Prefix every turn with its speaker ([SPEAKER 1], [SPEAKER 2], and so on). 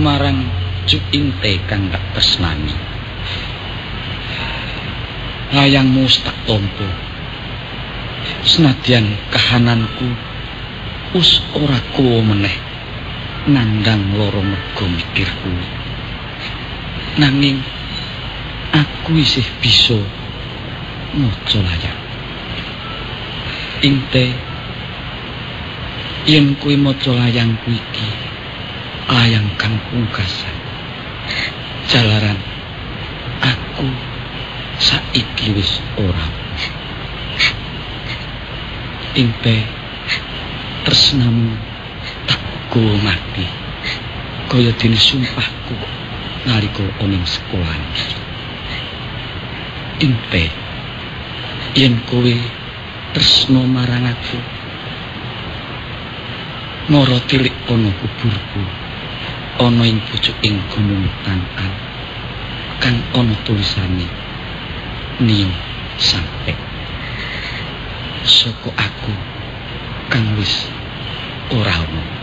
[SPEAKER 1] marang Cuinte kang gak tresnani. Layangmu tak tompo. Senadyan kahananku us ora kuwo meneh nandang loro mergo mikirku. Nanging aku isih bisa maca layang. Inte, yen kowe maca layangku iki, layang kang pungkasan. Jalaran aku saiki wis ora. Inte, tresnamu tak gowo mati, kaya dene sumpahku nalika ana ing sekolah. Inte, yen kowe tresna marang aku, mara tilik ana kuburku, ana ing pucuking gunung Tangkan, kang ana tulisane Nio sampe. Saka aku kang wis ora ana.